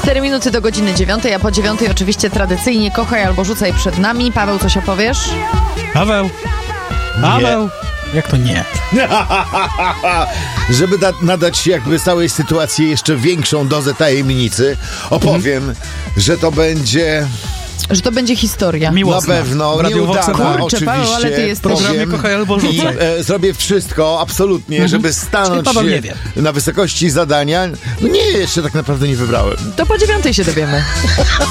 4 minuty do godziny 9, a po 9 oczywiście tradycyjnie kochaj albo rzucaj przed nami. Paweł, coś opowiesz? Paweł! Jak to nie? Żeby nadać jakby całej sytuacji jeszcze większą dozę tajemnicy, opowiem, że to będzie... Że to będzie historia. Miłosna. Na pewno, Radio Vox nieudana, FM. Kurczę, oczywiście. Paweł, ale ty jesteś- W programie Kochaj albo rzucaj. I zrobię wszystko, absolutnie, żeby stanąć Czyli Paweł nie wie. na wysokości zadania. No nie, jeszcze tak naprawdę nie wybrałem. To po 9 się dowiemy.